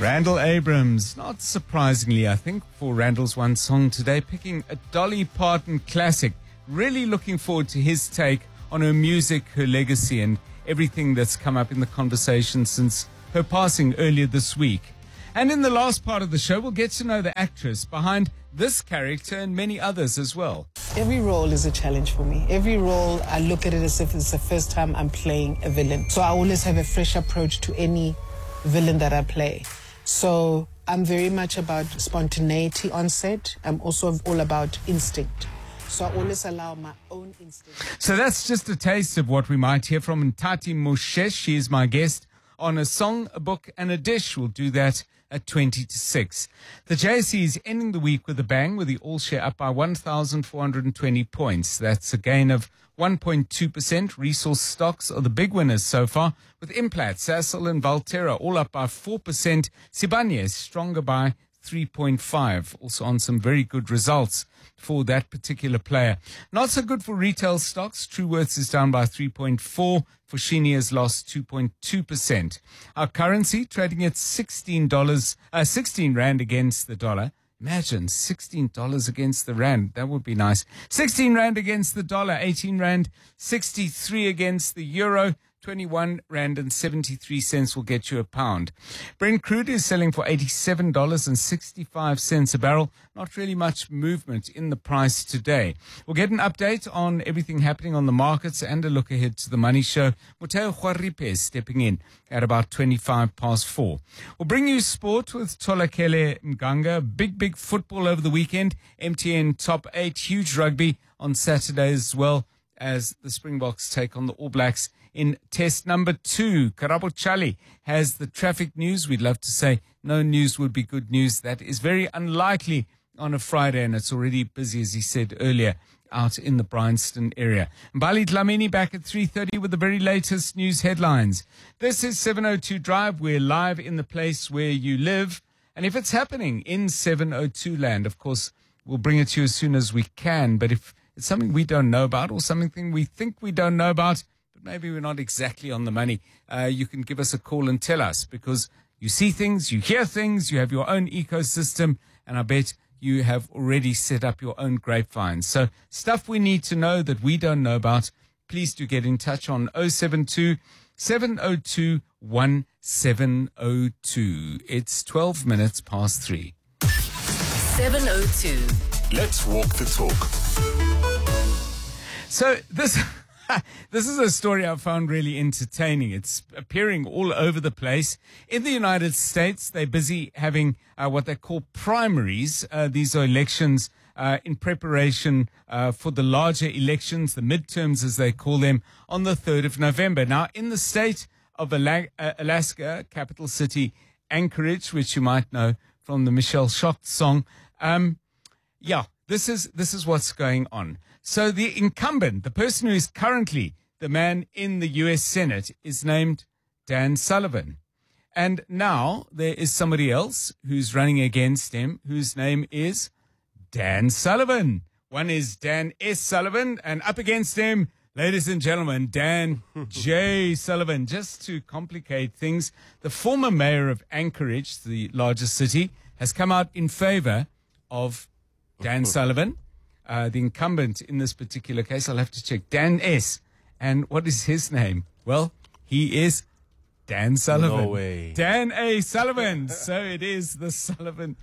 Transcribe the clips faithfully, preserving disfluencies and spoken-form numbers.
Randall Abrams, not surprisingly, I think, for Randall's one song today, picking a Dolly Parton classic. Really looking forward to his take on her music, her legacy, and everything that's come up in the conversation since her passing earlier this week. And in the last part of the show, we'll get to know the actress behind this character and many others as well. Every role is a challenge for me. Every role, I look at it as if it's the first time I'm playing a villain. So I always have a fresh approach to any villain that I play. So I'm very much about spontaneity on set. I'm also all about instinct. So I always allow my own instinct. So that's just a taste of what we might hear from Ntati Moshesh. She is my guest on A Song, a Book and a Dish. We'll do that at twenty to six. The J S E is ending the week with a bang, with the all-share up by one thousand four hundred twenty points. That's a gain of one point two percent. Resource stocks are the big winners so far, with Implat, Sasol and Valterra all up by four percent. Sibanye stronger by three point five. Also on some very good results for that particular player. Not so good for retail stocks. Truworths is down by three point four. Foschini has lost two point two percent. Our currency trading at sixteen dollars, uh, sixteen rand against the dollar. Imagine sixteen dollars against the rand. That would be nice. sixteen rand against the dollar, eighteen rand sixty-three against the euro. twenty-one rand and seventy-three cents will get you a pound. Brent crude is selling for eighty-seven dollars and sixty-five cents a barrel. Not really much movement in the price today. We'll get an update on everything happening on the markets and a look ahead to the Money Show. Muteo Khwaripe is stepping in at about twenty-five past four. We'll bring you sport with Tolakele Mganga. Big, big football over the weekend. M T N top eight. Huge rugby on Saturday as well, as the Springboks take on the All Blacks in test number two. Karabo Chali has the traffic news. We'd love to say no news would be good news. That is very unlikely on a Friday, and it's already busy, as he said earlier, out in the Bryanston area. Mbali Dlamini back at three thirty with the very latest news headlines. This is seven oh two Drive. We're live in the place where you live. And if it's happening in seven oh two land, of course, we'll bring it to you as soon as we can. But if it's something we don't know about or something we think we don't know about, but maybe we're not exactly on the money, uh, you can give us a call and tell us, because you see things, you hear things, you have your own ecosystem, and I bet you have already set up your own grapevines. So stuff we need to know that we don't know about, please do get in touch on oh seven two, seven oh two, one seven oh two. It's twelve minutes past three. seven oh two. Let's walk the talk. So this this is a story I found really entertaining. It's appearing all over the place. In the United States, they're busy having uh, what they call primaries. Uh, these are elections uh, in preparation uh, for the larger elections, the midterms as they call them, on the third of November. Now, in the state of Alaska, capital city Anchorage, which you might know from the Michelle Shocked song, um, yeah, this is this is what's going on. So the incumbent, the person who is currently the man in the U S Senate, is named Dan Sullivan. And now there is somebody else who's running against him, whose name is Dan Sullivan. One is Dan S. Sullivan, and up against him, ladies and gentlemen, Dan J. Sullivan. Just to complicate things, the former mayor of Anchorage, the largest city, has come out in favor of Dan Sullivan. Uh, the incumbent in this particular case, I'll have to check, Dan S. And what is his name? Well, he is Dan Sullivan. No way. Dan A. Sullivan. So it is the Sullivan.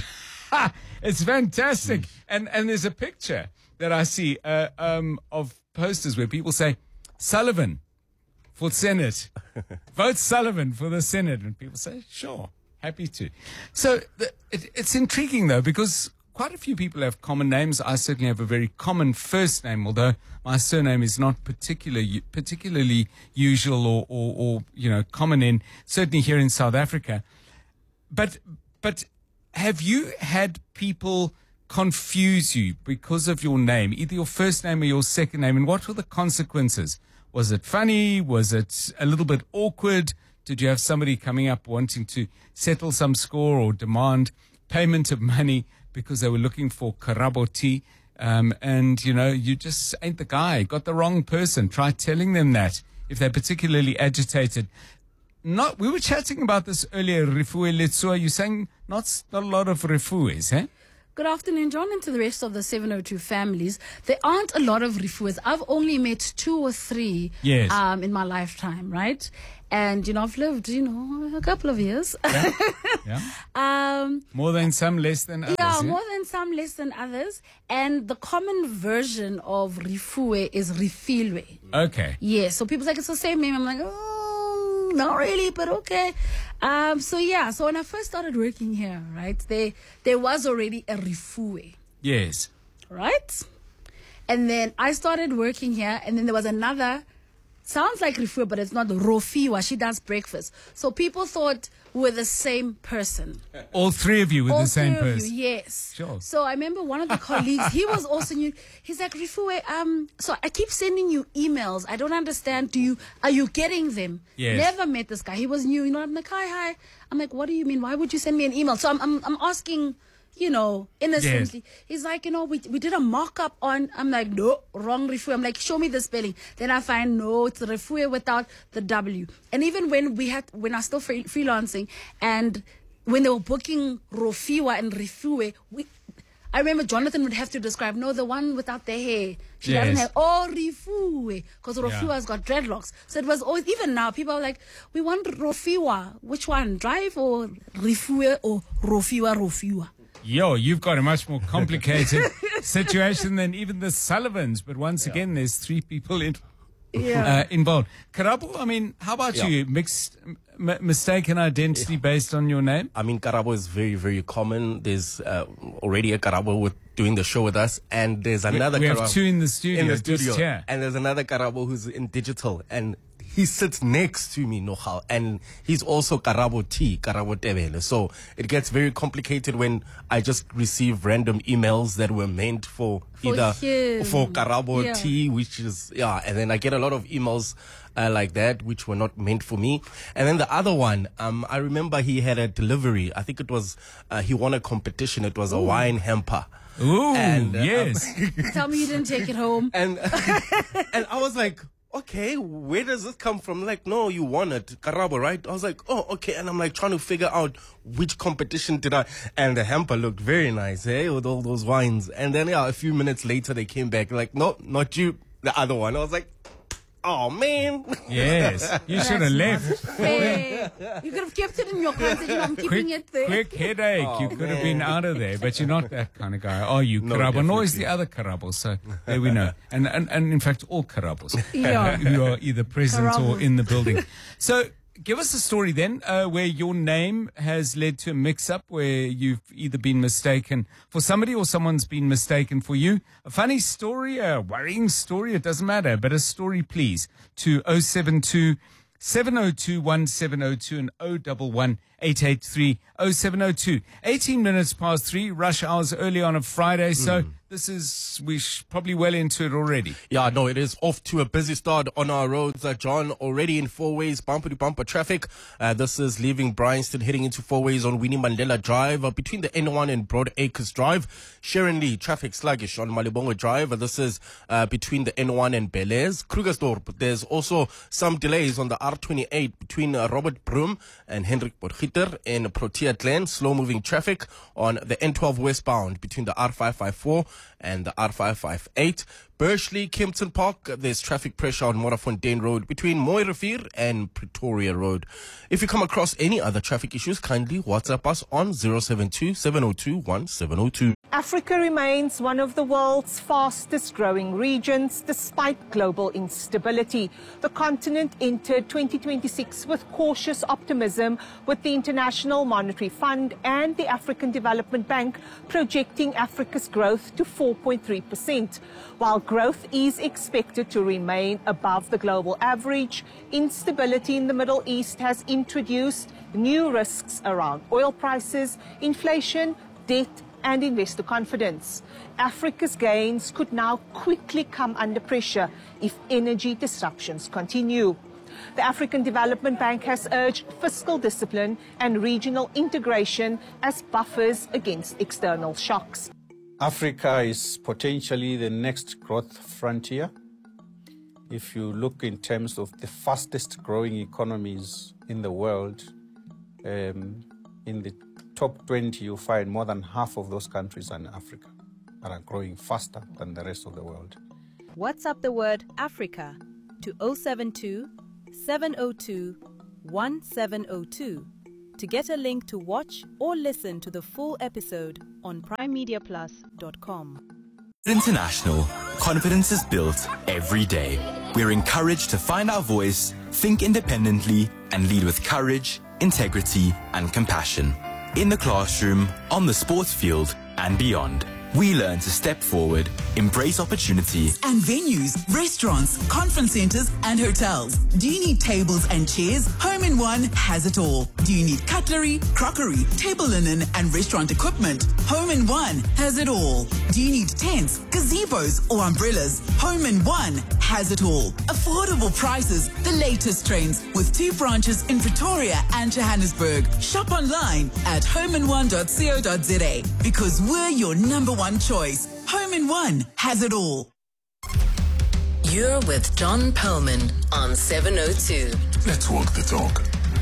It's fantastic. And and there's a picture that I see uh, um, of posters where people say, Sullivan for Senate. Vote Sullivan for the Senate. And people say, sure, happy to. So the, it, it's intriguing, though, because quite a few people have common names. I certainly have a very common first name, although my surname is not particular, particularly usual or, or, or, you know, common in, certainly here in South Africa. But, but have you had people confuse you because of your name, either your first name or your second name? And what were the consequences? Was it funny? Was it a little bit awkward? Did you have somebody coming up wanting to settle some score or demand payment of money because they were looking for Karabo tea, um, and, you know, you just ain't the guy, got the wrong person? Try telling them that if they're particularly agitated. not, we were chatting about this earlier, Refuwe Letsua. You're saying not, not a lot of Refuwes, eh? Good afternoon, John, and to the rest of the seven oh two families. There aren't a lot of Refuwes. I've only met two or three Yes. um, in my lifetime, right? And, you know, I've lived, you know, a couple of years. Yeah. yeah. um, More than some, less than others. yeah, eh? more than some, less than others. And the common version of Refuwe is Refilwe. Okay. Yes, so people say it's the same name. I'm like, oh, not really, but okay. Um, so yeah, so when I first started working here, right, there there was already a Refuwe, Yes. right? And then I started working here, and then there was another, sounds like Refuwe, but it's not, Rofiwa. She does breakfast. So people thought we were the same person. All three of you with All the same three of person. you, yes. Sure. So I remember one of the colleagues, he was also new. He's like, Refuwe, um, so I keep sending you emails. I don't understand. Do you, are you getting them? Yes. Never met this guy. He was new. You know, I'm like, hi, hi. I'm like, what do you mean? Why would you send me an email? So I'm, I'm, I'm asking, you know, innocently. He's like, you know, we we did a mock-up on, I'm like, no, wrong Refuwe. I'm like, show me the spelling. Then I find, no, it's Refuwe without the W. And even when we had, when I was still free, freelancing, and when they were booking Rofiwa and Refuwe, we, I remember Jonathan would have to describe, no, the one without the hair. She Yes. doesn't have, oh, Refuwe. Because Yeah. Rofiwa's got dreadlocks. So it was always, even now, people are like, we want Rofiwa. Which one? Drive or Refuwe or Rofiwa, Rofiwa? Yo, you've got a much more complicated situation than even the Sullivans. But once again, there's three people in, Yeah. uh, involved. Karabo, I mean, how about Yeah. you? Mixed, m- mistaken identity based on your name? I mean, Karabo is very, very common. There's uh, already a Karabo with doing the show with us, and there's another we Karabo have two in the studio. in the just studio, here. and there's another Karabo who's in digital, and he sits next to me, Nohal, and he's also Karabo T, Karabo Tebele. So it gets very complicated when I just receive random emails that were meant for, For either him. for Karabo Yeah. T, which is, yeah, and then I get a lot of emails uh, like that, which were not meant for me. And then the other one, um, I remember he had a delivery. I think it was, uh, he won a competition. It was a wine hamper. Ooh, And, uh, yes. Tell me you didn't take it home. And and I was like, okay, where does this come from? Like, no, you won it, Karabo, right? I was like, oh, okay. And I'm like trying to figure out which competition did I. And the hamper looked very nice, eh, with all those wines. And then yeah, a few minutes later they came back like, no, not you, the other one. I was like, oh man. Yes. You should have left. Hey, you could have kept it in your contact. You know, I'm keeping Quick, it there. quick headache. you could have been out of there, but you're not that kind of guy, are you, No, Karabo? Nor is definitely. the other Karabo, so there we know. And, and, and in fact, all Karabos Yeah. who are either present or Karabos. in the building. So give us a story then uh, where your name has led to a mix-up, where you've either been mistaken for somebody or someone's been mistaken for you. A funny story, a worrying story, it doesn't matter, but a story, please, to oh seven two, seven oh two, one seven oh two and oh one one, eight eight three, oh seven oh two. eighteen minutes past three, rush hours early on a Friday, so this is, we're probably well into it already. Yeah, no, it is off to a busy start on our roads. Uh, John, already in four ways, bumper to bumper traffic. Uh, this is leaving Bryanston, heading into four ways on Winnie Mandela Drive, uh, between the N one and Broad Acres Drive. Sharon Lee, traffic sluggish on Malibongo Drive. Uh, this is uh, between the N one and Belair's. Krugersdorp, there's also some delays on the R twenty-eight between uh, Robert Broom and Hendrik Potgieter in Protea Glen. Slow moving traffic on the N twelve westbound between the R five five four and the R five five eight. Bursley, Kempton Park, there's traffic pressure on Morafontein Road between Mooirivier and Pretoria Road. If you come across any other traffic issues, kindly WhatsApp us on zero seven two, seven oh two, one seven oh two. Africa remains one of the world's fastest growing regions despite global instability. The continent entered twenty twenty-six with cautious optimism, with the International Monetary Fund and the African Development Bank projecting Africa's growth to four point three percent. While growth is expected to remain above the global average, instability in the Middle East has introduced new risks around oil prices, inflation, debt, and investor confidence. Africa's gains could now quickly come under pressure if energy disruptions continue. The African Development Bank has urged fiscal discipline and regional integration as buffers against external shocks. Africa is potentially the next growth frontier. If you look in terms of the fastest growing economies in the world, um, in the top twenty, you find more than half of those countries are in Africa, that are growing faster than the rest of the world. WhatsApp the word Africa to zero seven two, seven zero two, one seven zero two to get a link to watch or listen to the full episode on prime media plus dot com. International, confidence is built every day. We're encouraged to find our voice, think independently, and lead with courage, integrity, and compassion. In the classroom, on the sports field, and beyond. We learn to step forward, embrace opportunity. And venues, restaurants, conference centers, and hotels. Do you need tables and chairs? Home in One has it all. Do you need cutlery, crockery, table linen, and restaurant equipment? Home in One has it all. Do you need tents, gazebos, or umbrellas? Home in One has it all. Affordable prices, the latest trends, with two branches in Pretoria and Johannesburg. Shop online at home in one dot co dot za because we're your number one choice. Home in One has it all. You're with John Perlman on seven oh two. Let's walk the talk.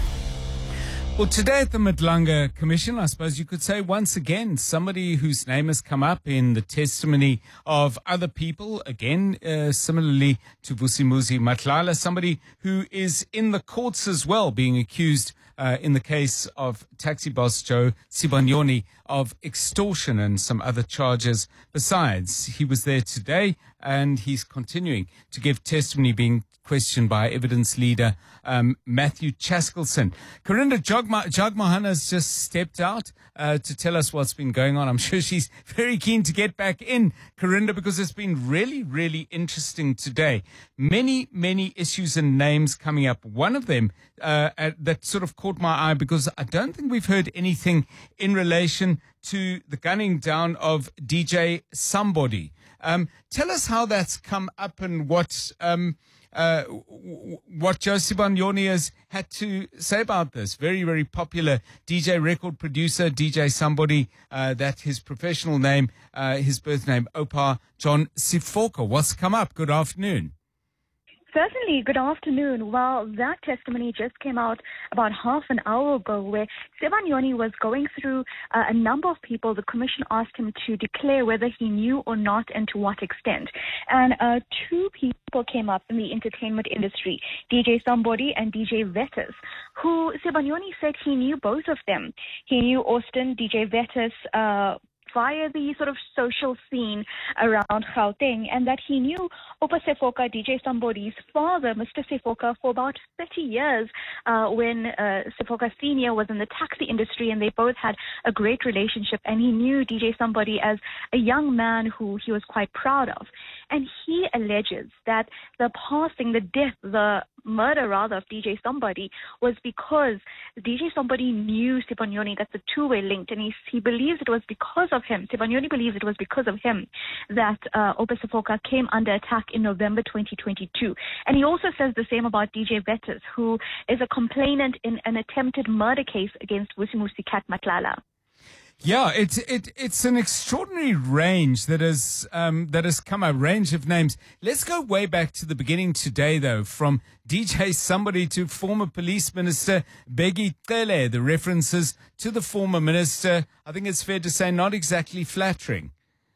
Well, today at the Madlanga Commission, I suppose you could say once again, somebody whose name has come up in the testimony of other people, again, uh, similarly to Vusimuzi Matlala, somebody who is in the courts as well, being accused uh, in the case of taxi boss Joe Sibanyoni of extortion and some other charges besides. He was there today and he's continuing to give testimony, being questioned by evidence leader um, Matthew Chaskelson. Corinda Jagma- Jagmohan has just stepped out uh, to tell us what's been going on. I'm sure she's very keen to get back in, Corinda, because it's been really, really interesting today. Many, many issues and names coming up. One of them uh, at, that sort of caught my eye because I don't think we've heard anything in relation to the gunning down of D J Somebody. Um, tell us how that's come up and what um, uh, what Joe Sibanyoni has had to say about this. Very, very popular D J record producer, D J Somebody, uh, that his professional name, uh, his birth name, Opa John Sifoka. What's come up? Good afternoon. Certainly. Good afternoon. Well, that testimony just came out about half an hour ago where Sibanyoni was going through uh, a number of people. The commission asked him to declare whether he knew or not and to what extent. And uh, two people came up in the entertainment industry, D J Somebody and D J Vetus, who Sibanyoni said he knew both of them. He knew Austin, D J Vetus, uh, via the sort of social scene around Gauteng, and that he knew Opa Sifoka, D J Somebody's father, Mister Sifoka, for about thirty years uh, when uh, Sifoka Senior was in the taxi industry, and they both had a great relationship, and he knew D J Somebody as a young man who he was quite proud of. And he alleges that the passing, the death, the murder rather of D J Somebody was because D J Somebody knew Sibanyoni. That's a two-way linked, and he, he believes it was because of him. Sibanyoni believes it was because of him that uh, Opa Sifoka came under attack in November twenty twenty-two. And he also says the same about D J Vetus, who is a complainant in an attempted murder case against Vusimuzi Cat Matlala. Yeah, it's it it's an extraordinary range that has um, that has come, a range of names. Let's go way back to the beginning today, though, from D J Somebody to former police minister Bheki Cele. The references to the former minister, I think it's fair to say, not exactly flattering.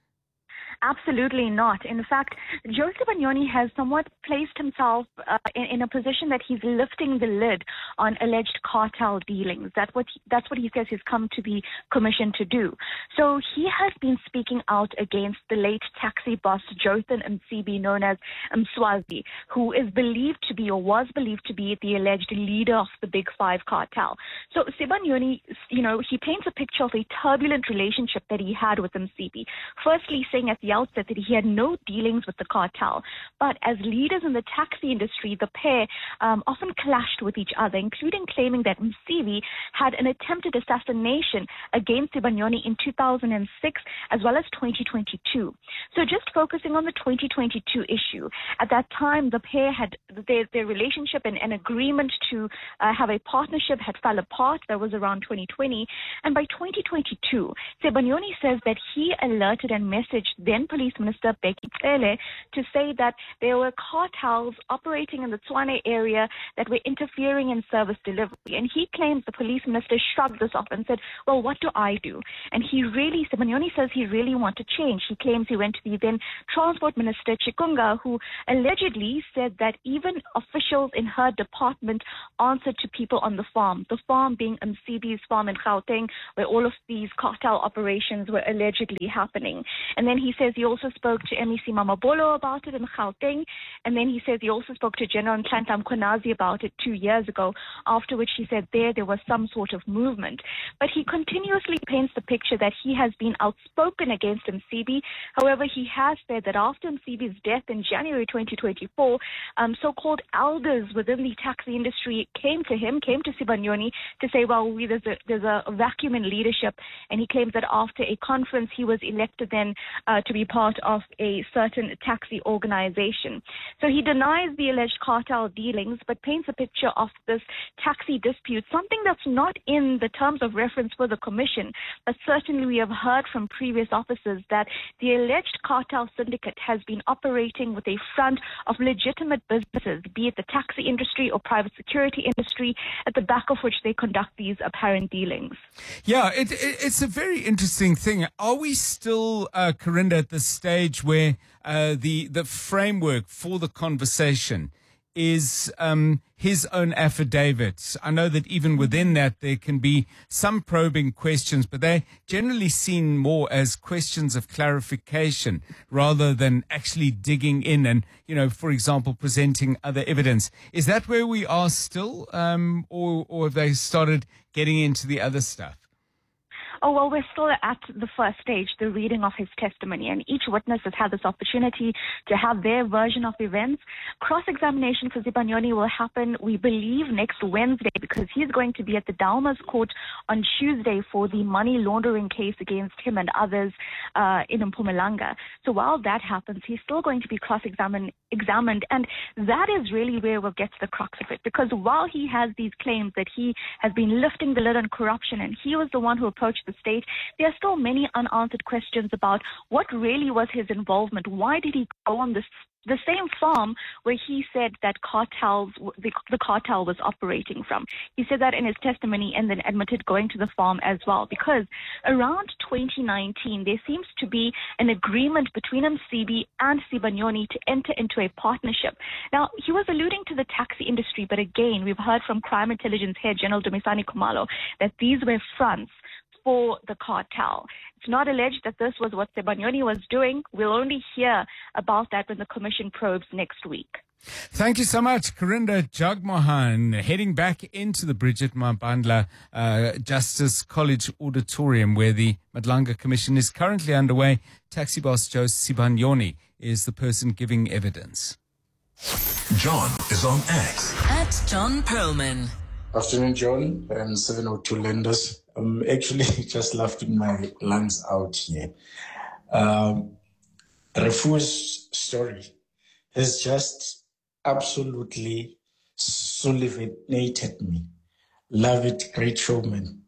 Absolutely not. In fact, Joe Sibanyoni has somewhat placed himself uh, in, in a position that he's lifting the lid on alleged cartel dealings. That's what he, that's what he says he's come to be commissioned to do. So he has been speaking out against the late taxi boss Jotham Msibi, known as Mswazi, who is believed to be or was believed to be the alleged leader of the Big Five cartel. So Sibanyoni, you know, he paints a picture of a turbulent relationship that he had with Msibi. Firstly, saying at the outset that he had no dealings with the cartel, but as leaders in the taxi industry, the pair um, often clashed with each other, including claiming that Msibi had an attempted assassination against Sibanyoni in two thousand six as well as twenty twenty-two. So just focusing on the twenty twenty-two issue, at that time the pair had their, their relationship and an agreement to uh, have a partnership had fell apart. That was around twenty twenty, and by twenty twenty-two, Sibanyoni says that he alerted and messaged then then Police Minister Becky Cele to say that there were cartels operating in the Tshwane area that were interfering in service delivery. And he claims the Police Minister shrugged this off and said, well, what do I do? And he really, Sibanyoni says he really wanted change. He claims he went to the then Transport Minister Chikunga, who allegedly said that even officials in her department answered to people on the farm, the farm being Msibi's farm in Gauteng, where all of these cartel operations were allegedly happening. And then he says he also spoke to M E C Mamabolo about it in Gauteng. And then he says he also spoke to General Nhlanhla Mkhwanazi about it two years ago, after which he said there there was some sort of movement. But he continuously paints the picture that he has been outspoken against Msibi. However, he has said that after Msibi's death in January twenty twenty-four, um, so-called elders within the taxi industry came to him, came to Sibanyoni to say, well, we, there's, a, there's a vacuum in leadership. And he claims that after a conference, he was elected then uh, to be part of a certain taxi organization. So he denies the alleged cartel dealings, but paints a picture of this taxi dispute, something that's not in the terms of reference for the commission, but certainly we have heard from previous officers that the alleged cartel syndicate has been operating with a front of legitimate businesses, be it the taxi industry or private security industry, at the back of which they conduct these apparent dealings. Yeah, it, it, it's a very interesting thing. Are we still, uh, Corinda, at the stage where uh, the, the framework for the conversation is um, his own affidavits? I know that even within that there can be some probing questions, but they're generally seen more as questions of clarification rather than actually digging in and, you know, for example, presenting other evidence. Is that where we are still, um, or, or have they started getting into the other stuff? Oh, well, we're still at the first stage, the reading of his testimony, and each witness has had this opportunity to have their version of events. Cross-examination for Sibanyoni will happen, we believe, next Wednesday, because he's going to be at the Dalmas court on Tuesday for the money laundering case against him and others uh, in Mpumalanga. So while that happens, he's still going to be cross-examined, examined, and that is really where we'll get to the crux of it, because while he has these claims that he has been lifting the lid on corruption and he was the one who approached the state, there are still many unanswered questions about what really was his involvement. Why did he go on this the same farm where he said that cartels, the, the cartel was operating from? He said that in his testimony and then admitted going to the farm as well, because around twenty nineteen, there seems to be an agreement between Msibi and Sibanyoni to enter into a partnership. Now, he was alluding to the taxi industry, but again, we've heard from Crime Intelligence Head General Dumisani Khumalo that these were fronts for the cartel. It's not alleged that this was what Sibanyoni was doing. We'll only hear about that when the commission probes next week. Thank you so much, Corinda Jagmohan, heading back into the Bridget Mabandla uh, Justice College Auditorium, where the Madlanga Commission is currently underway. Taxi boss Joe Sibanyoni is the person giving evidence. John is on X. At John Perlman. Afternoon, John, and seven oh two lenders. I'm actually just laughing my lungs out here. Um, Refu's story has just absolutely sullivated me. Love it, great showman.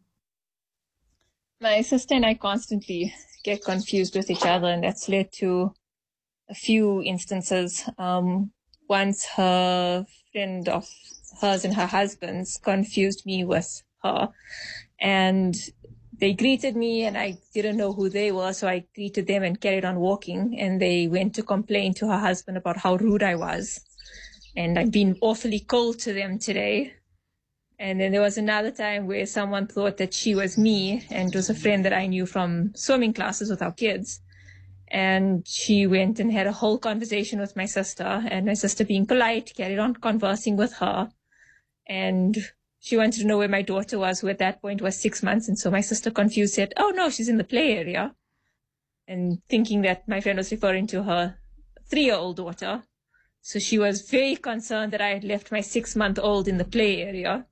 My sister and I constantly get confused with each other, and that's led to a few instances. Um, once her friend of hers and her husband's confused me with her, and they greeted me and I didn't know who they were, so I greeted them and carried on walking, and they went to complain to her husband about how rude I was, and I've been awfully cold to them today. And then there was another time where someone thought that she was me, and it was a friend that I knew from swimming classes with our kids. And she went and had a whole conversation with my sister, and my sister, being polite, carried on conversing with her. And she wanted to know where my daughter was, who at that point was six months. And so my sister, confused, said, oh, no, she's in the play area. And thinking that my friend was referring to her three-year-old daughter. So she was very concerned that I had left my six-month-old in the play area.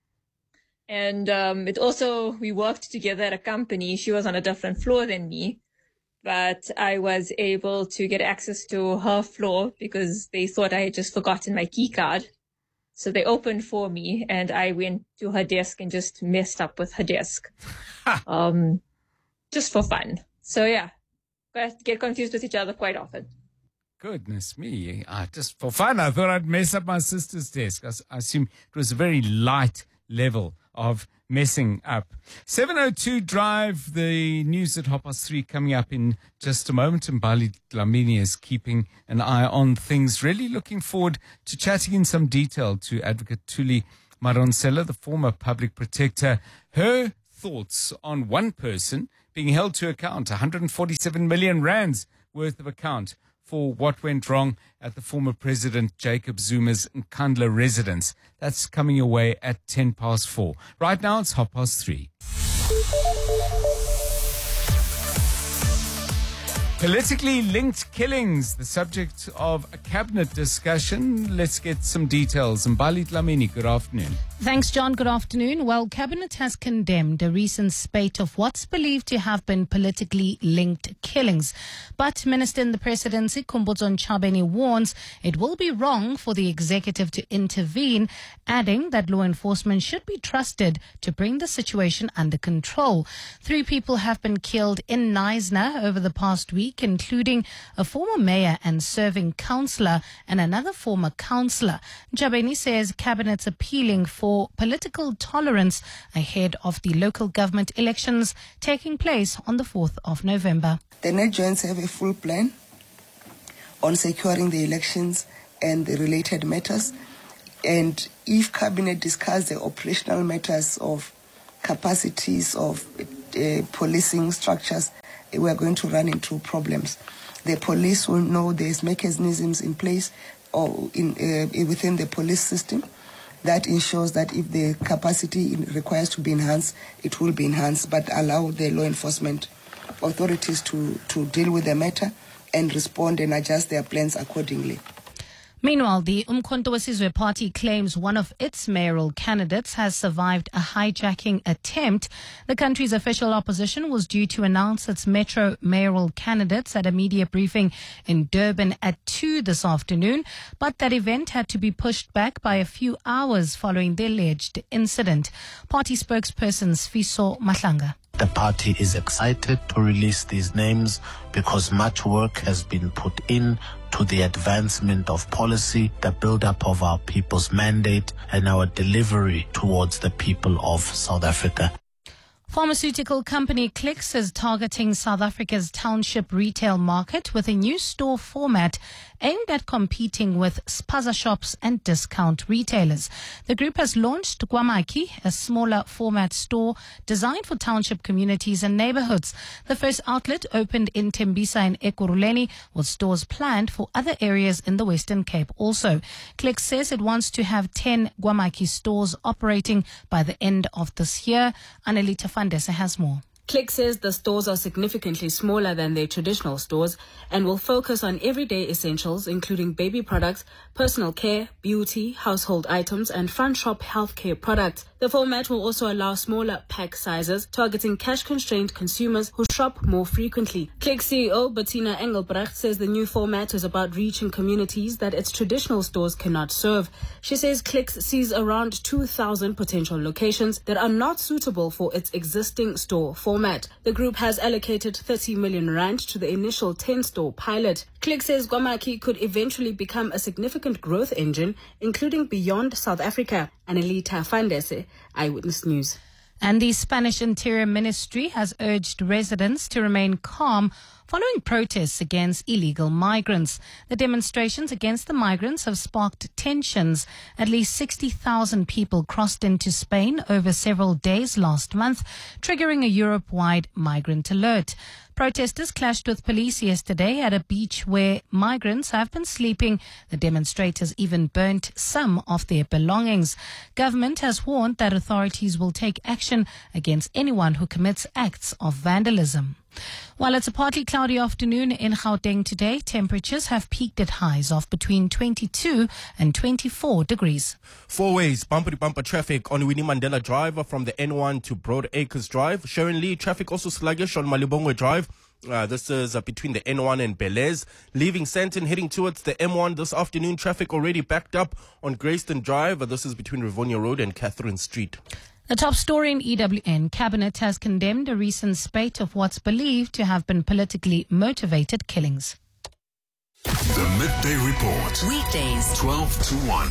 And um, it also, we worked together at a company. She was on a different floor than me, but I was able to get access to her floor because they thought I had just forgotten my key card. So they opened for me, and I went to her desk and just messed up with her desk, um, just for fun. So yeah, but get confused with each other quite often. Goodness me. I just for fun, I thought I'd mess up my sister's desk. I, I assume it was a very light level of messing up. seven oh two Drive, the news at half past three coming up in just a moment. And Bali Dlamini is keeping an eye on things. Really looking forward to chatting in some detail to Advocate Thuli Madonsela, the former public protector. Her thoughts on one person being held to account, one hundred forty-seven million rands worth of account for what went wrong at the former President Jacob Zuma's Nkandla residence. That's coming your way at ten past four. Right now, it's half past three. Politically linked killings, the subject of a cabinet discussion. Let's get some details. Mbali Dlamini, good afternoon. Thanks, John. Good afternoon. Well, Cabinet has condemned a recent spate of what's believed to have been politically linked killings. But Minister in the Presidency, Khumbudzo Ntshavheni, warns it will be wrong for the executive to intervene, adding that law enforcement should be trusted to bring the situation under control. Three people have been killed in Knysna over the past week, including a former mayor and serving councillor and another former councillor. Ntshavheni says Cabinet's appealing for For political tolerance ahead of the local government elections taking place on the fourth of November. The net joints have a full plan on securing the elections and the related matters. And if Cabinet discuss the operational matters of capacities of uh, policing structures, we are going to run into problems. The police will know there's mechanisms in place or in uh, within the police system that ensures that if the capacity requires to be enhanced, it will be enhanced, but allow the law enforcement authorities to, to deal with the matter and respond and adjust their plans accordingly. Meanwhile, the Umkhonto weSizwe Party claims one of its mayoral candidates has survived a hijacking attempt. The country's official opposition was due to announce its metro mayoral candidates at a media briefing in Durban at two this afternoon, but that event had to be pushed back by a few hours following the alleged incident. Party spokesperson Sfiso Mahlanga. The party is excited to release these names because much work has been put in to the advancement of policy, the build-up of our people's mandate, and our delivery towards the people of South Africa. Pharmaceutical company Clicks is targeting South Africa's township retail market with a new store format aimed at competing with spaza shops and discount retailers. The group has launched Gwamaki, a smaller format store designed for township communities and neighborhoods. The first outlet opened in Tembisa and Ekurhuleni, with stores planned for other areas in the Western Cape also. Clicks says it wants to have ten Gwamaki stores operating by the end of this year. Annelita Fandesa has more. Click says the stores are significantly smaller than their traditional stores and will focus on everyday essentials, including baby products, personal care, beauty, household items, and front shop healthcare products. The format will also allow smaller pack sizes, targeting cash-constrained consumers who shop more frequently. Click C E O Bettina Engelbrecht says the new format is about reaching communities that its traditional stores cannot serve. She says Click sees around two thousand potential locations that are not suitable for its existing store format. The group has allocated thirty million rand to the initial ten-store pilot. Click says Gwamaki could eventually become a significant growth engine, including beyond South Africa. Annelita Fandese, Eyewitness News. And the Spanish Interior Ministry has urged residents to remain calm following protests against illegal migrants. The demonstrations against the migrants have sparked tensions. At least sixty thousand people crossed into Spain over several days last month, triggering a Europe-wide migrant alert. Protesters clashed with police yesterday at a beach where migrants have been sleeping. The demonstrators even burnt some of their belongings. Government has warned that authorities will take action against anyone who commits acts of vandalism. While it's a partly cloudy afternoon in Gauteng today, temperatures have peaked at highs of between twenty-two and twenty-four degrees. Four ways, bumper-to-bumper traffic on Winnie Mandela Drive from the N one to Broad Acres Drive. Sharon Lee, traffic also sluggish on Malibongwe Drive. Uh, this is uh, between the N one and Belez. Leaving Sandton, heading towards the M one this afternoon. Traffic already backed up on Greyston Drive. Uh, this is between Rivonia Road and Catherine Street. The top story in E W N. Cabinet has condemned a recent spate of what's believed to have been politically motivated killings. The Midday Report. Weekdays, twelve to one.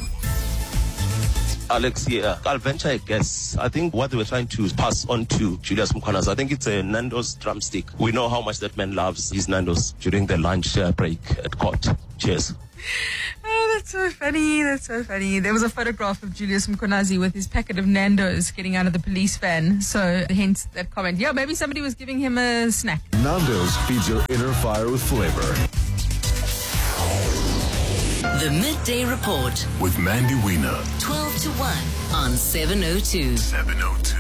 Alex, yeah, I'll venture a guess. I think what they were trying to pass on to Julius Mkhwanazi, I think it's a Nando's drumstick. We know how much that man loves his Nando's during the lunch uh, break at court. Cheers. Oh, that's so funny. That's so funny. There was a photograph of Julius Mkhwanazi with his packet of Nando's getting out of the police van. So hence that comment. Yeah, maybe somebody was giving him a snack. Nando's feeds your inner fire with flavor. The Midday Report With Mandy Wiener. twelve to one on seven oh two. seven oh two.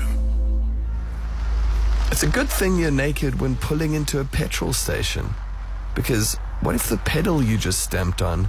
It's a good thing you're naked when pulling into a petrol station. Because what if the pedal you just stamped on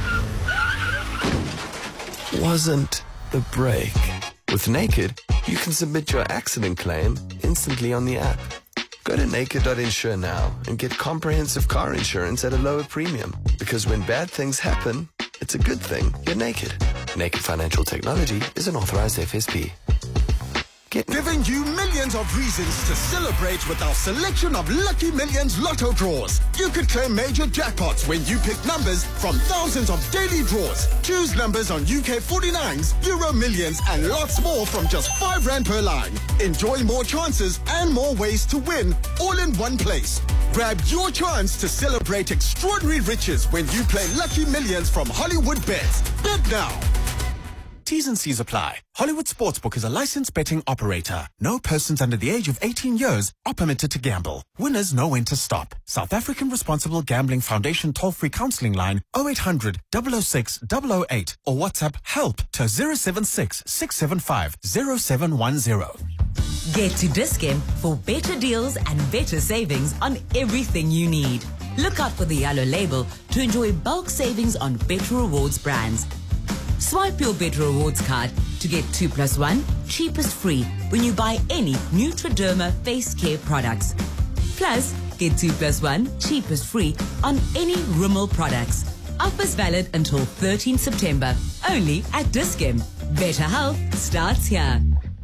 wasn't the brake? With Naked, you can submit your accident claim instantly on the app. Go to naked dot insure now and get comprehensive car insurance at a lower premium. Because when bad things happen, it's a good thing you're naked. Naked Financial Technology is an authorized F S P. Get Giving you millions of reasons to celebrate with our selection of Lucky Millions Lotto draws. You could claim major jackpots when you pick numbers from thousands of daily draws. Choose numbers on U K forty-nines, Euro Millions, and lots more from just five rand per line. Enjoy more chances and more ways to win, all in one place. Grab your chance to celebrate extraordinary riches when you play Lucky Millions from Hollywood Bets. Bet now. T's and C's apply. Hollywood Sportsbook is a licensed betting operator. No persons under the age of eighteen years are permitted to gamble. Winners know when to stop. South African Responsible Gambling Foundation toll-free counseling line oh eight hundred, double oh six, double oh eight or WhatsApp help to zero seven six, six seven five, zero seven one zero. Get to Dis-Chem for better deals and better savings on everything you need. Look out for the yellow label to enjoy bulk savings on Better Rewards brands. Swipe your Better Rewards card to get two plus one cheapest free when you buy any Nutriderma face care products. Plus, get two plus one cheapest free on any Rimmel products. Offers valid until thirteenth September. Only at Dis-Chem. Better health starts here.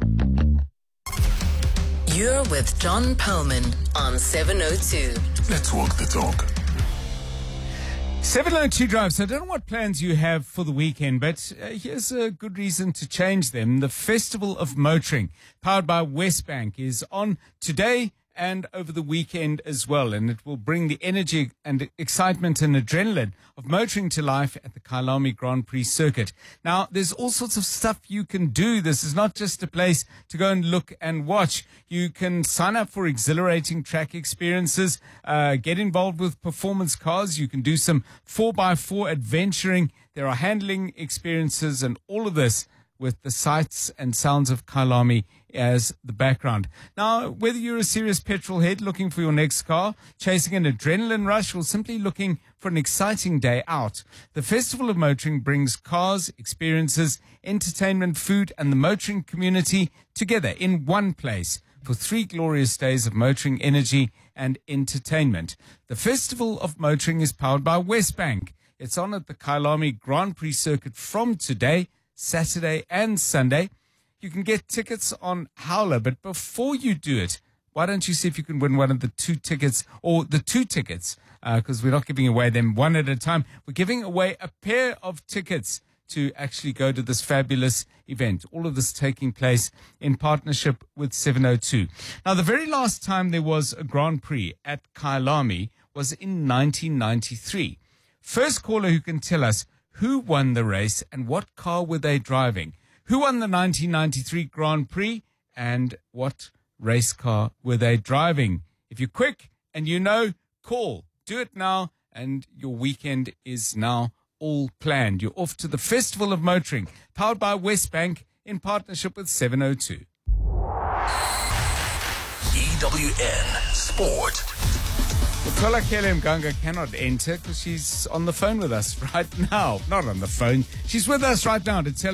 You're with John Perlman on seven oh two. Let's walk the talk. seven oh two Drive. So I don't know what plans you have for the weekend, but uh, here's a good reason to change them. The Festival of Motoring, powered by Westbank, is on today and over the weekend as well, and it will bring the energy and excitement and adrenaline of motoring to life at the Kyalami Grand Prix circuit. Now, there's all sorts of stuff you can do. This is not just a place to go and look and watch. You can sign up for exhilarating track experiences, uh, get involved with performance cars. You can do some four by four adventuring. There are handling experiences and all of this with the sights and sounds of Kyalami as the background. Now, whether you're a serious petrol head looking for your next car, chasing an adrenaline rush, or simply looking for an exciting day out, the Festival of Motoring brings cars, experiences, entertainment, food, and the motoring community together in one place for three glorious days of motoring energy and entertainment. The Festival of Motoring is powered by Westbank. It's on at the Kyalami Grand Prix circuit from today, Saturday and Sunday. You can get tickets on Howler, but before you do it, why don't you see if you can win one of the two tickets, or the two tickets, because uh, we're not giving away them one at a time. We're giving away a pair of tickets to actually go to this fabulous event. All of this taking place in partnership with seven oh two. Now, the very last time there was a Grand Prix at Kyalami was in nineteen ninety-three. First caller who can tell us who won the race and what car were they driving? Who won the nineteen ninety-three Grand Prix and what race car were they driving? If you're quick and you know, call. Do it now, and your weekend is now all planned. You're off to the Festival of Motoring, powered by Westbank in partnership with seven oh two. E W N Sport. Tola Kelly Mganga cannot enter because she's on the phone with us right now. Not on the phone. She's with us right now to tell us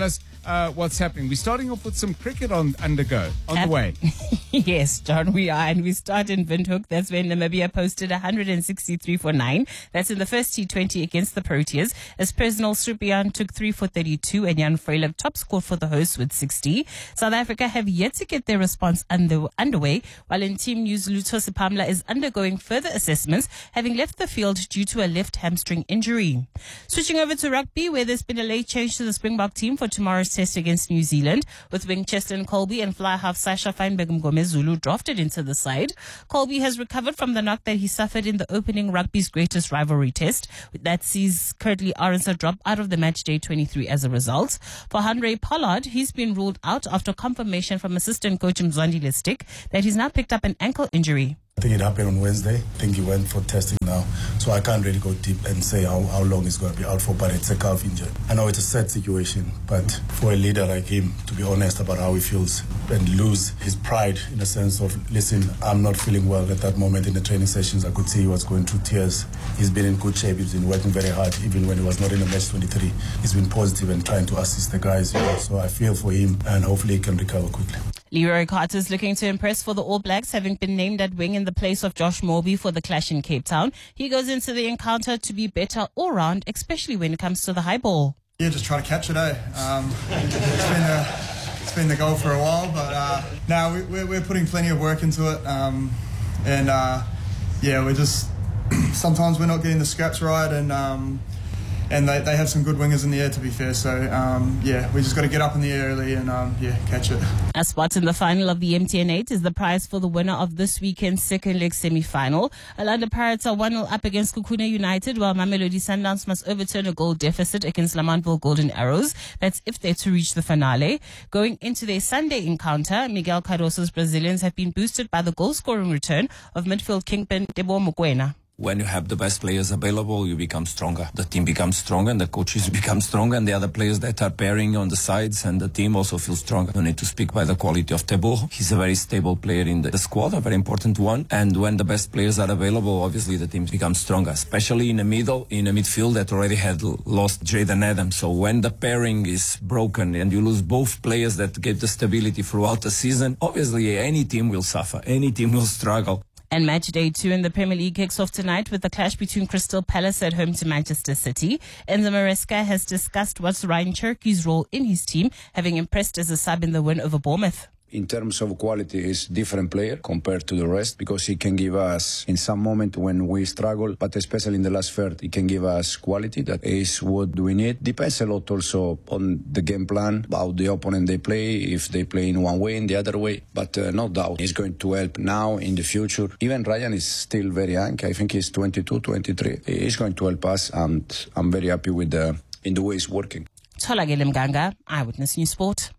uh, what's happening. We're starting off with some cricket on undergo on the way. Yes, John, we are. And we start in Windhoek. That's when Namibia posted one hundred sixty-three for nine. That's in the first T twenty against the Proteas. As Personal Srupian took three for thirty-two and Jan Freilich top scored for the hosts with sixty. South Africa have yet to get their response under, underway, while in Team News, Lutho Sipamla is undergoing further assessments, having left the field due to a left hamstring injury. Switching over to rugby, where there's been a late change to the Springbok team for tomorrow's test against New Zealand, with wing Cheslin Colby and fly half Sasha Feinberg Gomez Zulu drafted into the side. Colby has recovered from the knock that he suffered in the opening rugby's greatest rivalry test, that sees Curtly Arendse drop out of the match day twenty-three as a result. For Henry Pollard, he's been ruled out after confirmation from assistant coach Mzwandile Stick that he's now picked up an ankle injury. I think it happened on Wednesday. I think he went for testing now. So I can't really go deep and say how, how long he's going to be out for, but it's a calf injury. I know it's a sad situation, but for a leader like him to be honest about how he feels and lose his pride in the sense of, listen, I'm not feeling well at that moment in the training sessions. I could see he was going through tears. He's been in good shape. He's been working very hard, even when he was not in the match twenty-three. He's been positive and trying to assist the guys. You know? So I feel for him, and hopefully he can recover quickly. Leroy Carter's looking to impress for the All Blacks, having been named at wing in the place of Josh Morby for the clash in Cape Town. He goes into the encounter to be better all round, especially when it comes to the high ball. Yeah, just try to catch it, eh? Um, it's been a, it's been the goal for a while, but uh, now we, we're, we're putting plenty of work into it. Um, and uh, yeah, we're just, sometimes we're not getting the scraps right, and um, and they, they have some good wingers in the air, to be fair. So, um, yeah, we just got to get up in the air early and, um, yeah, catch it. A spot in the final of the M T N eight is the prize for the winner of this weekend's second leg semi-final. Orlando Pirates are one nil up against Kukuna United, while Mamelodi Sundowns must overturn a goal deficit against Lamanville Golden Arrows. That's if they're to reach the finale. Going into their Sunday encounter, Miguel Cardoso's Brazilians have been boosted by the goal-scoring return of midfield kingpin Teboho Mokoena. When you have the best players available, you become stronger. The team becomes stronger and the coaches become stronger, and the other players that are pairing on the sides, and the team also feels stronger. No need to speak by the quality of Teboho. He's a very stable player in the squad, a very important one. And when the best players are available, obviously the team becomes stronger, especially in the middle, in a midfield that already had lost Jaden Adams. So when the pairing is broken and you lose both players that gave the stability throughout the season, obviously any team will suffer. Any team will struggle. And match day two in the Premier League kicks off tonight with the clash between Crystal Palace at home to Manchester City. Enzo Maresca has discussed what's Ryan Cherky's role in his team, having impressed as a sub in the win over Bournemouth. In terms of quality, he's different player compared to the rest, because he can give us, in some moment when we struggle, but especially in the last third, he can give us quality. That is what we need. Depends a lot also on the game plan, how the opponent they play, if they play in one way, in the other way. But uh, no doubt, he's going to help now, in the future. Even Ryan is still very young. I think he's twenty-two, twenty-three. He's going to help us, and I'm very happy with the, in the way he's working. Tholakele Mganga, Eyewitness News Sport.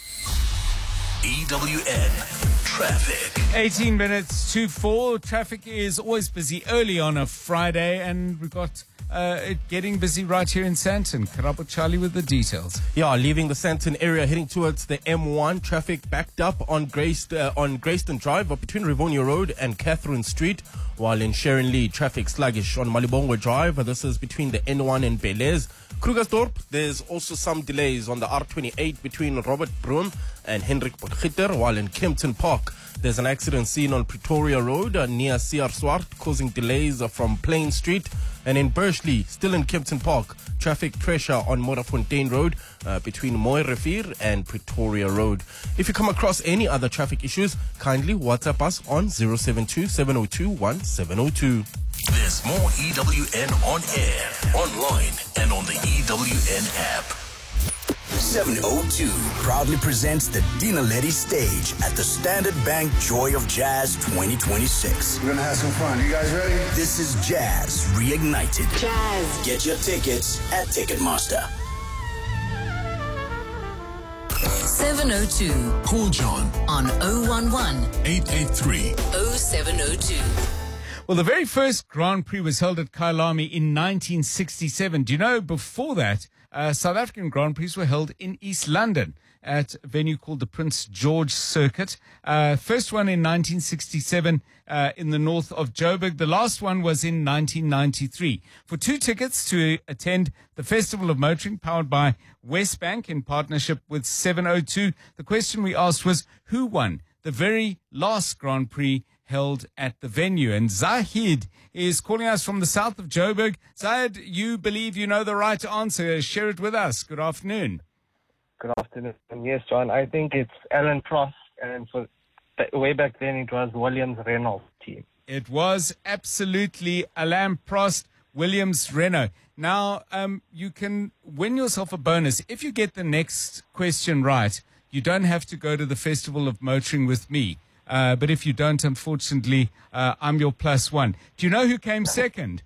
E W N Traffic. eighteen minutes to four. Traffic is always busy early on a Friday, and we've got uh, it getting busy right here in Sandton. Karabo Charlie with the details. Yeah, leaving the Sandton area, heading towards the M one. Traffic backed up on Grace, uh, on Grayston Drive, up between Rivonia Road and Catherine Street. While in Sharon Lee, traffic sluggish on Malibongwe Drive. This is between the N one and Belize. Krugersdorp, there's also some delays on the R twenty-eight between Robert Broom and Hendrik Potgieter, while in Kempton Park, there's an accident seen on Pretoria Road uh, near C R Swart, causing delays uh, from Plain Street. And in Bursley, still in Kempton Park, traffic pressure on Morafontein Road uh, between Mooi Rivier and Pretoria Road. If you come across any other traffic issues, kindly WhatsApp us on zero seven two, seven zero two, one seven zero two. There's more E W N on air, online, and on the E W N app. seven oh two proudly presents the Dina Letty stage at the Standard Bank Joy of Jazz twenty twenty-six. We're gonna have some fun. You guys ready? This is Jazz Reignited. Jazz. Get your tickets at Ticketmaster. seven oh two. Call John on oh one one, eight eight three, oh seven oh two. Well, the very first Grand Prix was held at Kyalami in nineteen sixty-seven. Do you know, before that, uh, South African Grand Prix were held in East London. at a venue called the Prince George Circuit. Uh, first one in nineteen sixty-seven uh, in the north of Joburg. The last one was in nineteen ninety-three. For two tickets to attend the Festival of Motoring, powered by Westbank in partnership with seven oh two, the question we asked was, who won the very last Grand Prix held at the venue? And Zahid is calling us from the south of Joburg. Zahid, you believe you know the right answer. Share it with us. Good afternoon. Good afternoon. Yes, John, I think it's Alan Prost, and for way back then it was Williams Renault team. It was absolutely Alain Prost, Williams Renault. Now, um, you can win yourself a bonus. If you get the next question right, you don't have to go to the Festival of Motoring with me. Uh, but if you don't, unfortunately, uh, I'm your plus one. Do you know who came second?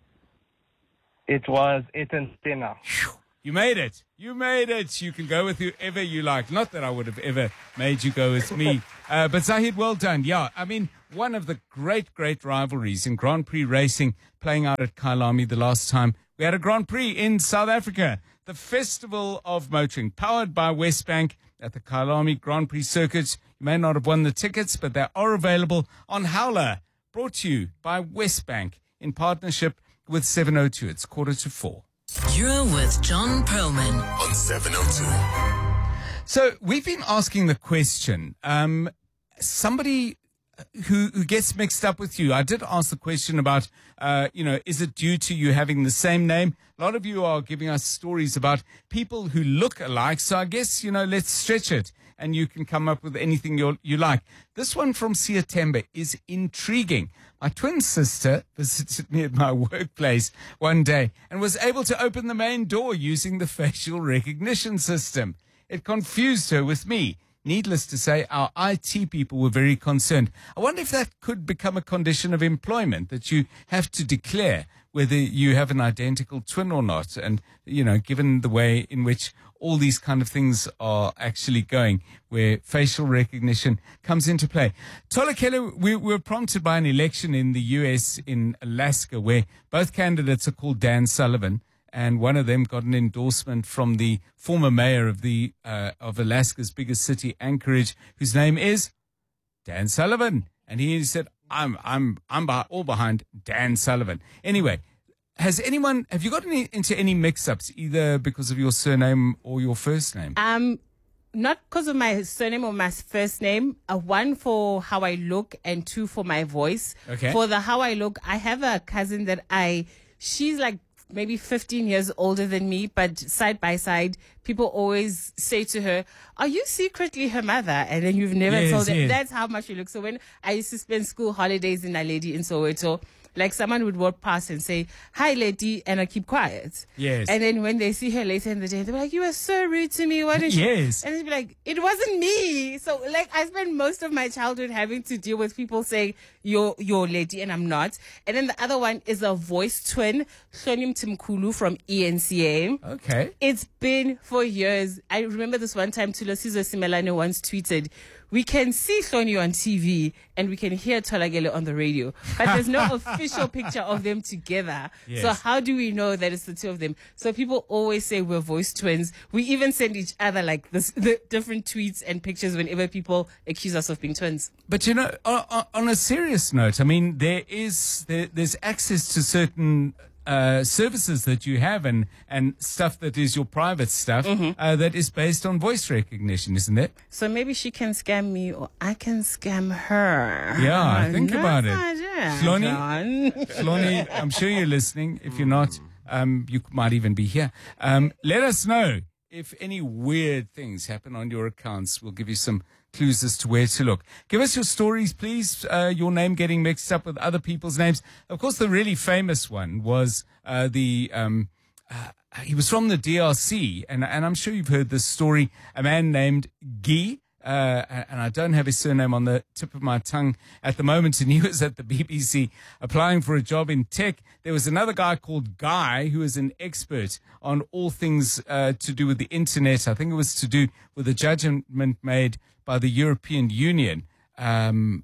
It was Ayrton Senna. You made it. You made it. You can go with whoever you like. Not that I would have ever made you go with me. Uh, but Zahid, well done. Yeah, I mean, one of the great, great rivalries in Grand Prix racing playing out at Kyalami the last time we had a Grand Prix in South Africa. The Festival of Motoring, powered by Westbank at the Kyalami Grand Prix circuit. You may not have won the tickets, but they are available on Howler. Brought to you by Westbank in partnership with seven oh two. It's quarter to four. You're with John Perlman on seven oh two. So we've been asking the question, um, somebody who, who gets mixed up with you. I did ask the question about, uh, you know, is it due to you having the same name? A lot of you are giving us stories about people who look alike. So I guess, you know, let's stretch it and you can come up with anything you you like. This one from Siatembe is intriguing. My twin sister visited me at my workplace one day and was able to open the main door using the facial recognition system. It confused her with me. Needless to say, our I T people were very concerned. I wonder if that could become a condition of employment, that you have to declare whether you have an identical twin or not. And, you know, given the way in which all these kind of things are actually going, where facial recognition comes into play. Tolakele, we were prompted by an election in the U S, in Alaska, where both candidates are called Dan Sullivan. And one of them got an endorsement from the former mayor of the uh, of Alaska's biggest city, Anchorage, whose name is Dan Sullivan. And he said, "I'm I'm I'm all behind Dan Sullivan." Anyway, has anyone have you gotten any, into any mix-ups either because of your surname or your first name? Um, not because of my surname or my first name. Uh, one for how I look, and two for my voice. Okay. For the how I look, I have a cousin that I. She's like maybe fifteen years older than me, but side by side, people always say to her, "Are you secretly her mother?" And then you've never Yes, told them. yes. That's how much you look. So when I used to spend school holidays in a lady in Soweto, like someone would walk past and say, "Hi, lady," and I keep quiet. Yes. And then when they see her later in the day, they're like, "You were so rude to me. Why didn't you?" Yes. And they'd be like, "It wasn't me." So like I spent most of my childhood having to deal with people saying, "You're your lady," and I'm not. And then the other one is a voice twin, Sonim Timkulu from E N C A. Okay. It's been for years. I remember this one time Tulasizo Simelane once tweeted, "We can see Hloni on T V and we can hear Tolagele on the radio, but there's no official picture of them together. Yes. So how do we know that it's the two of them?" So people always say we're voice twins. We even send each other like this, the different tweets and pictures whenever people accuse us of being twins. But, you know, on, on a serious note, I mean, there is there, there's access to certain uh, services that you have and, and stuff that is your private stuff uh, that is based on voice recognition, isn't it? So maybe she can scam me or I can scam her. Yeah, think Nice about it. idea, Sloni, John. Sloni, I'm sure you're listening. If you're not, um, you might even be here. Um, let us know if any weird things happen on your accounts. We'll give you some clues as to where to look. Give us your stories, please. Uh, your name getting mixed up with other people's names. Of course, the really famous one was uh, the... Um, uh, he was from the D R C, and, and I'm sure you've heard this story. A man named Guy, uh, and I don't have his surname on the tip of my tongue at the moment, and he was at the B B C applying for a job in tech. There was another guy called Guy who was an expert on all things uh, to do with the internet. I think it was to do with the judgment made by the European Union. Um,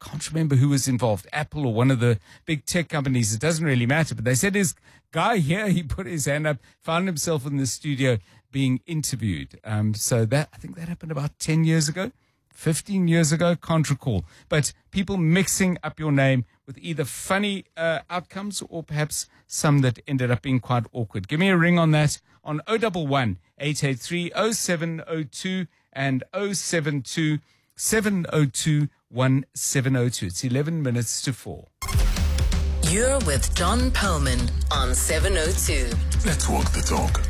can't remember who was involved, Apple or one of the big tech companies. It doesn't really matter. But they said his guy here, he put his hand up, found himself in the studio being interviewed. Um, so that I think that happened about ten years ago, fifteen years ago, can't recall. But people mixing up your name with either funny uh, outcomes or perhaps some that ended up being quite awkward. Give me a ring on that on oh one one, eight eight three, oh seven oh two and oh seven two, seven oh two, one seven oh two. It's eleven minutes to four. You're with John Perlman on seven oh two. Let's walk the talk.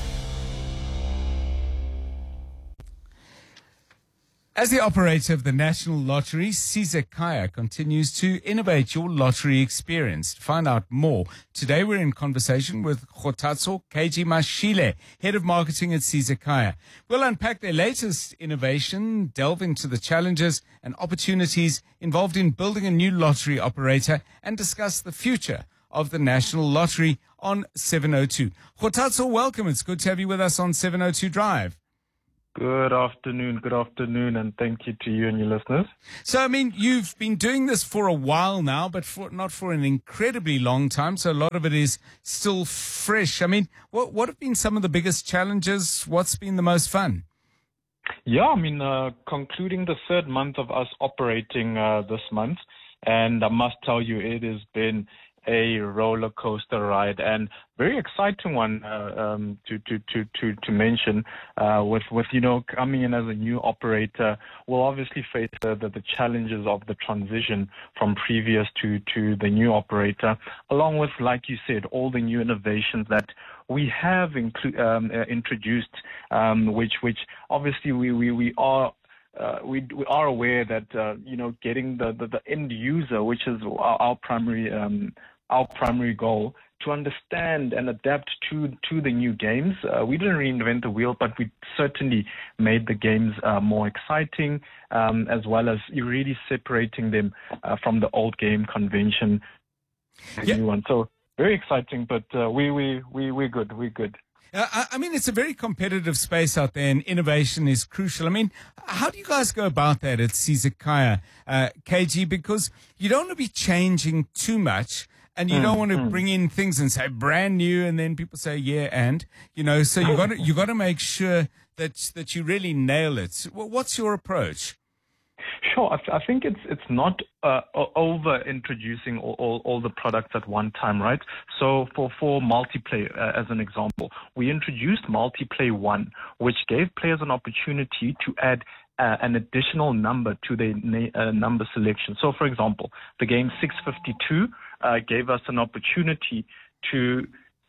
As the operator of the National Lottery, Caesar Kaya continues to innovate your lottery experience. To find out more, today we're in conversation with Kgothatso K G Mashile, Head of Marketing at Caesar Kaya. We'll unpack their latest innovation, delve into the challenges and opportunities involved in building a new lottery operator, and discuss the future of the National Lottery on seven oh two. Kgothatso, welcome. It's good to have you with us on seven oh two Drive. Good afternoon, good afternoon, and thank you to you and your listeners. So, I mean, you've been doing this for a while now, but for, not for an incredibly long time, so a lot of it is still fresh. I mean, what what have been some of the biggest challenges? What's been the most fun? Yeah, I mean, uh, concluding the third month of us operating uh, this month, and I must tell you, it has been a roller coaster ride, and very exciting one uh, um, to, to to to to mention. Uh, with with you know coming in as a new operator, we'll obviously face the, the the challenges of the transition from previous to to the new operator, along with, like you said, all the new innovations that we have inclu- um, uh, introduced, um, which which obviously we we we are. Uh, we, we are aware that, uh, you know, getting the, the, the end user, which is our, our primary um, our primary goal, to understand and adapt to, to the new games. Uh, we didn't reinvent the wheel, but we certainly made the games uh, more exciting, um, as well as really separating them uh, from the old game convention. The yeah. new one. So very exciting, but uh, we, we, we, we're good. We're good. Uh, I, I mean, it's a very competitive space out there, and innovation is crucial. I mean, how do you guys go about that at Caesar Kaya, uh, K G? Because you don't want to be changing too much, and you mm, don't want to mm. bring in things and say brand new, and then people say yeah, and you know, so you got to you got to make sure that that you really nail it. What's your approach? Sure, I, th- I think it's it's not uh, over introducing all, all, all the products at one time, right? So for for multiplayer, uh, as an example, we introduced Multiplay One, which gave players an opportunity to add uh, an additional number to their na- uh, number selection. So, for example, the game six fifty-two uh, gave us an opportunity to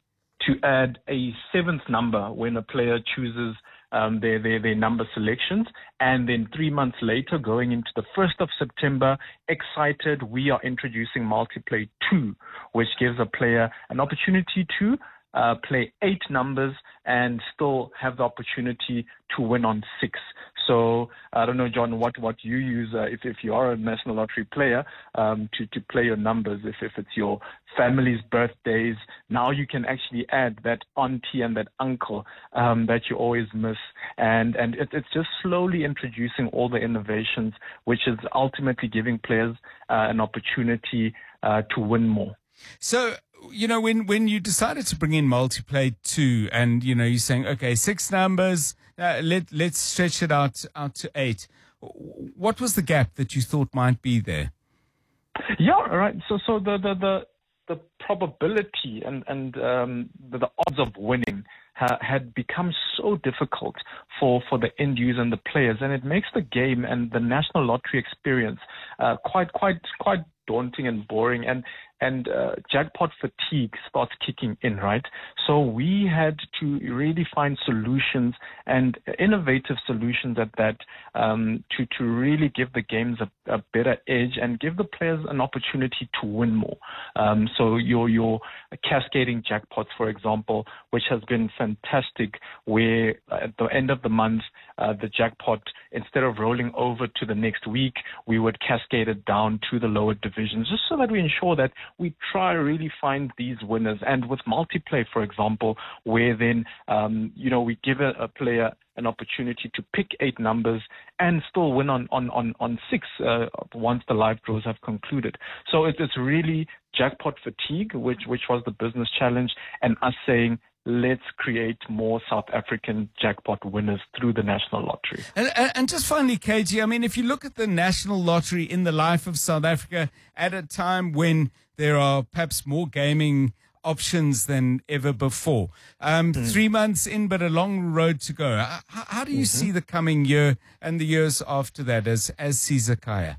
to add a seventh number when a player chooses Um, their, their, their number selections. And then three months later, going into the first of September, excited, we are introducing Multiplay two, which gives a player an opportunity to uh, play eight numbers and still have the opportunity to win on six. So I don't know, John, what, what you use uh, if, if you are a National Lottery player um, to, to play your numbers. If, if it's your family's birthdays, now you can actually add that auntie and that uncle um, that you always miss. And, and it, it's just slowly introducing all the innovations, which is ultimately giving players uh, an opportunity uh, to win more. So, you know, when, when you decided to bring in Multiplay two and, you know, you're saying, okay, six numbers, uh, let, let's stretch it out, out to eight. What was the gap that you thought might be there? Yeah, right. So, so the, the, the, the probability and, and um, the, the odds of winning ha, had become so difficult for, for the end user and the players, and it makes the game and the National Lottery experience uh, quite, quite, quite daunting and boring, and and uh, jackpot fatigue starts kicking in, right? So we had to really find solutions and innovative solutions at that um, to to really give the games a, a better edge and give the players an opportunity to win more. Um, so your your cascading jackpots, for example, which has been fantastic, where at the end of the month uh, the jackpot, instead of rolling over to the next week, we would cascade it down to the lower divisions, just so that we ensure that we try to really find these winners. And with Multiplay, for example, where then, um, you know, we give a, a player an opportunity to pick eight numbers and still win on, on, on, on six uh, once the live draws have concluded. So it, it's really jackpot fatigue, which, which was the business challenge, and us saying, let's create more South African jackpot winners through the National Lottery. And, and just finally, K G, I mean, if you look at the National Lottery in the life of South Africa at a time when there are perhaps more gaming options than ever before, um, mm. three months in, but a long road to go. How, how do you mm-hmm. see the coming year and the years after that as, as Caesar Khaya?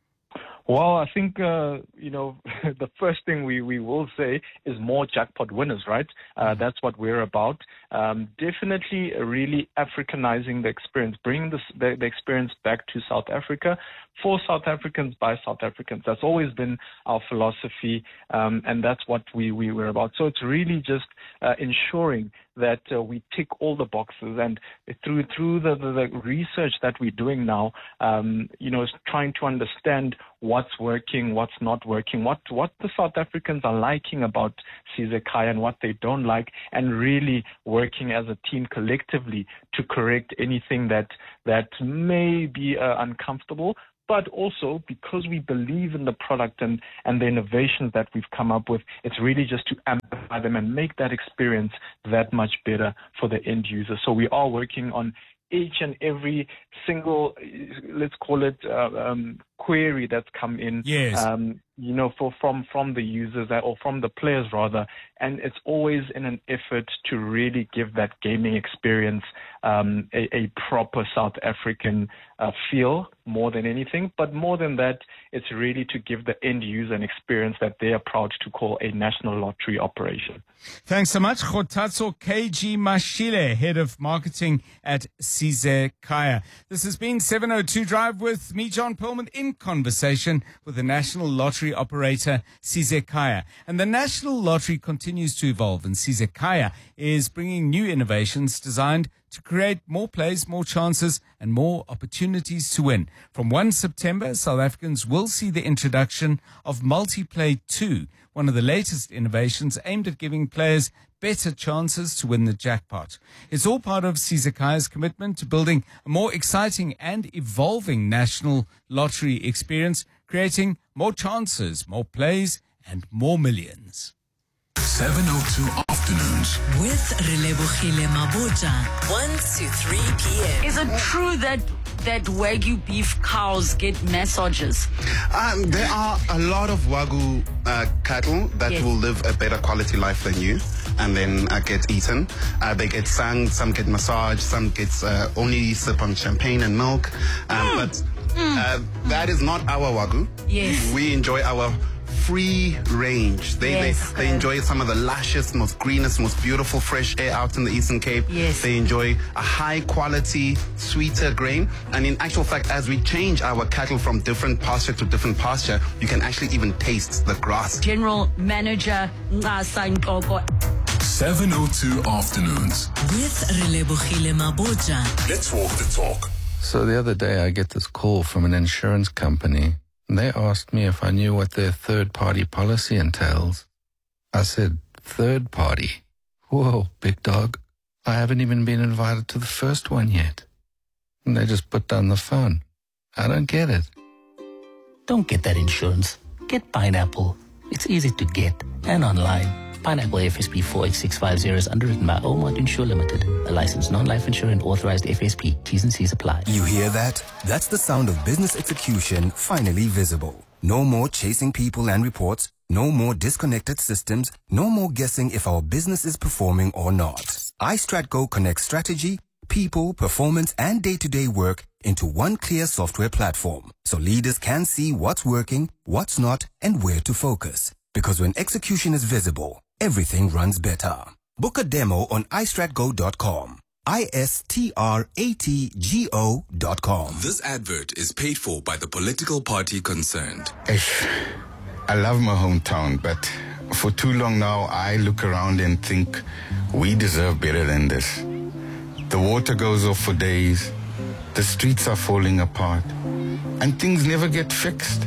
Well, I think, uh, you know, the first thing we, we will say is more jackpot winners, right? Uh, that's what we're about. Um, definitely really Africanizing the experience, bringing this, the, the experience back to South Africa for South Africans by South Africans. That's always been our philosophy, um, and that's what we, we were about. So it's really just uh, ensuring that uh, we tick all the boxes, and through through the, the, the research that we're doing now, um, you know, trying to understand what's working, what's not working, what what the South Africans are liking about Caesar Khaya and what they don't like, and really working as a team collectively to correct anything that that may be uh, uncomfortable. But also, because we believe in the product and, and the innovations that we've come up with, it's really just to amplify them and make that experience that much better for the end user. So we are working on each and every single, let's call it, uh, um, query that's come in, yes. um, you know, for, from, from the users or from the players rather. And it's always in an effort to really give that gaming experience um, a, a proper South African uh, feel more than anything. But more than that, it's really to give the end user an experience that they are proud to call a national lottery operation. Thanks so much, Kgothatso K G Mashile, Head of Marketing at Caesar Khaya. This has been seven oh two Drive with me, John Perlman, in conversation with the national lottery operator Caesar Khaya. And the National Lottery continues to evolve, and Caesar Khaya is bringing new innovations designed to create more plays, more chances, and more opportunities to win. From the first of September, South Africans will see the introduction of Multiplay two, one of the latest innovations aimed at giving players better chances to win the jackpot. It's all part of Caesar Khaya's commitment to building a more exciting and evolving national lottery experience, creating more chances, more plays, and more millions. seven oh two Afternoons with Relebohile Maboja, one to three p.m. Is it true that that Wagyu beef cows get massages? Um, there are a lot of Wagyu uh, cattle that yes. will live a better quality life than you, and then uh, get eaten. Uh, they get sung, some get massaged, some get uh, only sip on champagne and milk. Um, mm. But uh, mm. that is not our Wagyu. Yes. We enjoy our free range. They, yes, they they enjoy some of the lushest, most greenest, most beautiful fresh air out in the Eastern Cape. Yes. They enjoy a high quality, sweeter grain. And in actual fact, as we change our cattle from different pasture to different pasture, you can actually even taste the grass. General Manager Ngasa Nkoko. seven oh two Afternoons with Relebohile Maboja. Let's walk the talk. So the other day I get this call from an insurance company. They asked me if I knew what their third-party policy entails. I said, third party? Whoa, big dog. I haven't even been invited to the first one yet. And they just put down the phone. I don't get it. Don't get that insurance. Get Pineapple. It's easy to get and online. Pineapple F S P four eight six five zero is underwritten by Omart Insure Limited, a licensed non-life insurer and authorized F S P. T's and C's apply. You hear that? That's the sound of business execution finally visible. No more chasing people and reports. No more disconnected systems. No more guessing if our business is performing or not. iStratGo connects strategy, people, performance, and day-to-day work into one clear software platform, so leaders can see what's working, what's not, and where to focus. Because when execution is visible, everything runs better. Book a demo on i strat go dot com. I S T R A T G O dot com. This advert is paid for by the political party concerned. Ish, I love my hometown, but for too long now, I look around and think we deserve better than this. The water goes off for days, the streets are falling apart, and things never get fixed.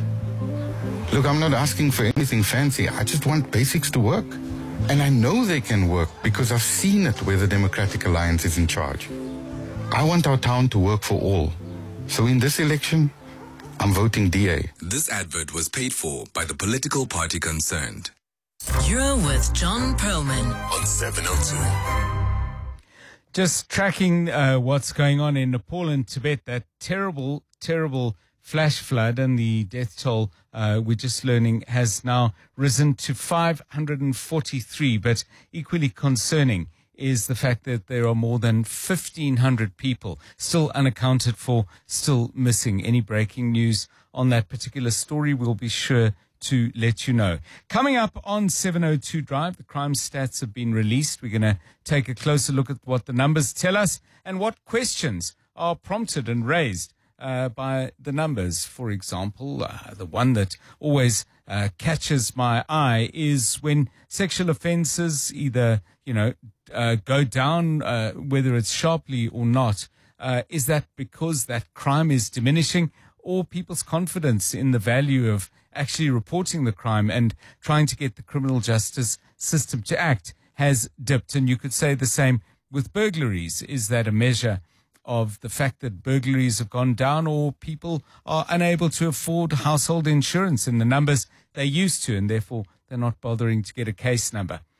Look, I'm not asking for anything fancy. I just want basics to work. And I know they can work because I've seen it where the Democratic Alliance is in charge. I want our town to work for all. So in this election, I'm voting D A. This advert was paid for by the political party concerned. You're with John Perlman on seven oh two. Just tracking uh, what's going on in Nepal and Tibet, that terrible, terrible flash flood, and the death toll, uh, we're just learning, has now risen to five hundred forty-three. But equally concerning is the fact that there are more than fifteen hundred people still unaccounted for, still missing. Any breaking news on that particular story, we'll be sure to let you know. Coming up on seven oh two Drive, the crime stats have been released. We're going to take a closer look at what the numbers tell us and what questions are prompted and raised uh, by the numbers. For example, uh, the one that always uh, catches my eye is when sexual offences either, you know, uh, go down, uh, whether it's sharply or not. Uh, is that because that crime is diminishing, or people's confidence in the value of actually reporting the crime and trying to get the criminal justice system to act has dipped? And you could say the same with burglaries. Is that a measure of the fact that burglaries have gone down, or people are unable to afford household insurance in the numbers they used to, and therefore they're not bothering to get a case number?